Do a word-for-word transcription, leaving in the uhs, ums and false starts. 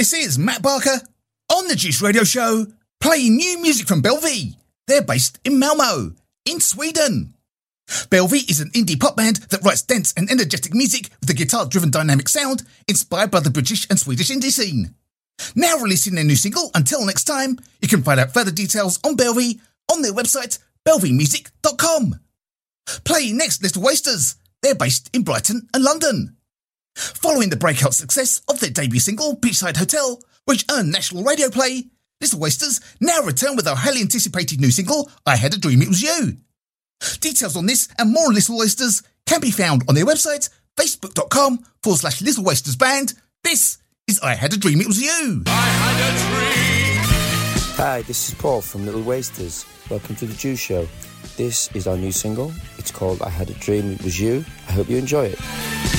This is Matt Barker on the Juice Radio Show, playing new music from Belvy. They're based in Malmo, in Sweden. Belvy is an indie pop band that writes dense and energetic music with a guitar-driven dynamic sound inspired by the British and Swedish indie scene. Now releasing their new single, Until Next Time, you can find out further details on Belvy on their website, belvy music dot com. Playing next, Little Wasters. They're based in Brighton and London. Following the breakout success of their debut single, Beachside Hotel, which earned national radio play, Little Wasters now return with our highly anticipated new single, I Had a Dream It Was You. Details on this and more on Little Wasters can be found on their website, facebook.com forward slash Little Wasters Band. This is I Had a Dream It Was You. I had a dream. Hi, this is Paul from Little Wasters. Welcome to the Juice Show. This is our new single. It's called I Had a Dream It Was You. I hope you enjoy it.